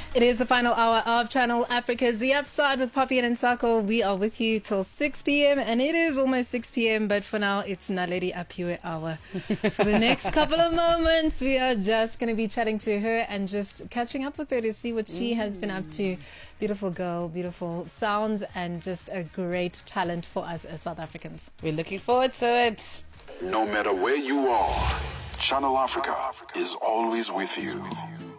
It is the final hour of Channel Africa's The Upside with Poppy and Nsako. We are with you till 6 p.m. and it is almost 6 p.m. but for now it's Naledi Apiwe hour. For the next couple of moments we are just going to be chatting to her and just catching up with her to see what she has been up to. Beautiful girl, beautiful sounds, and just a great talent for us as South Africans. We're looking forward to it. No matter where you are, Channel Africa is always with you.